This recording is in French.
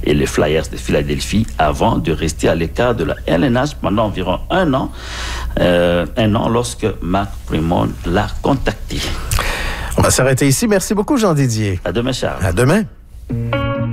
et les Flyers de Philadelphie avant de rester à l'écart de la LNH pendant environ un an lorsque Marc Primeau l'a contacté. On va s'arrêter ici. Merci beaucoup, Jean Didier. À demain, Charles. À demain.